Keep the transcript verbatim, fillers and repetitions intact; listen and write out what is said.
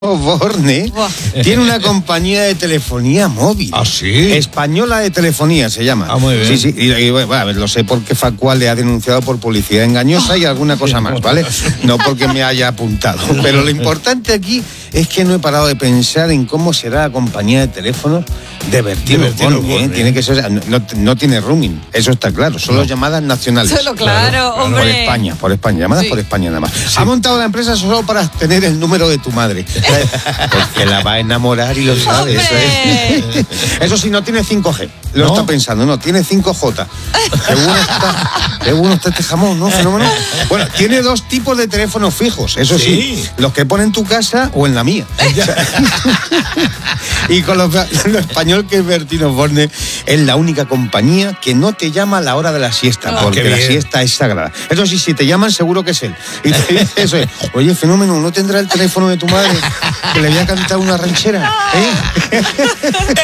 Borne tiene una compañía de telefonía móvil. ¿Ah, sí? Española de Telefonía se llama. Ah, muy bien. Sí, sí. Y, y, bueno, a ver, lo sé porque Facua le ha denunciado por publicidad engañosa y alguna cosa más, ¿vale? No porque me haya apuntado. Pero lo importante aquí es que no he parado de pensar en cómo será la compañía de teléfono de Bertino Borne, ¿eh? Tiene que ser, no, no tiene roaming, eso está claro, solo no. llamadas nacionales. Solo claro, claro, hombre. Por España, por España, llamadas sí. por España nada más. Sí. Ha montado la empresa solo para tener el número de tu madre. Porque la va a enamorar y lo sabe. Eso, es. Eso sí, no tiene cinco G. Lo ¿No? está pensando, no, tiene cinco J. Qué bueno está, qué bueno está este jamón, ¿no? Fenómeno. Bueno, tiene dos tipos de teléfonos fijos, eso sí, sí los que pone en tu casa o en la mía. Y con lo, lo español que es Bertino Borne, es la única compañía que no te llama a la hora de la siesta, oh, porque la siesta es sagrada. Eso sí, si te llaman, seguro que es él. Y te dice eso es, oye, Fenómeno, ¿no tendrá el teléfono de tu madre que le voy a cantar una ranchera? ¿Eh?